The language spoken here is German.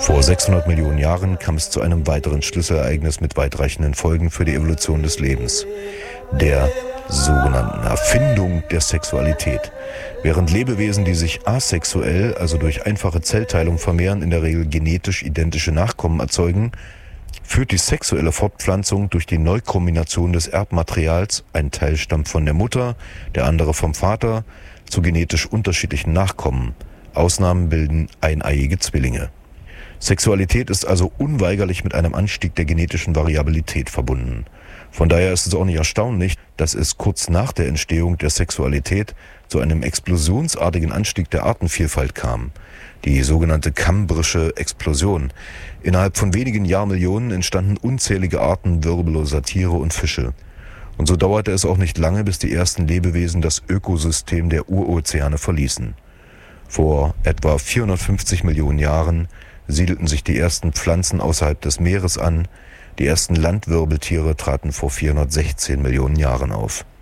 Vor 600 Millionen Jahren kam es zu einem weiteren Schlüsselereignis mit weitreichenden Folgen für die Evolution des Lebens, der sogenannten Erfindung der Sexualität. Während Lebewesen, die sich asexuell, also durch einfache Zellteilung vermehren, in der Regel genetisch identische Nachkommen erzeugen, führt die sexuelle Fortpflanzung durch die Neukombination des Erbmaterials, ein Teil stammt von der Mutter, der andere vom Vater, zu genetisch unterschiedlichen Nachkommen. Ausnahmen bilden eineiige Zwillinge. Sexualität ist also unweigerlich mit einem Anstieg der genetischen Variabilität verbunden. Von daher ist es auch nicht erstaunlich, dass es kurz nach der Entstehung der Sexualität zu einem explosionsartigen Anstieg der Artenvielfalt kam. Die sogenannte kambrische Explosion. Innerhalb von wenigen Jahrmillionen entstanden unzählige Arten wirbelloser Tiere und Fische. Und so dauerte es auch nicht lange, bis die ersten Lebewesen das Ökosystem der Urozeane verließen. Vor etwa 450 Millionen Jahren siedelten sich die ersten Pflanzen außerhalb des Meeres an. Die ersten Landwirbeltiere traten vor 416 Millionen Jahren auf.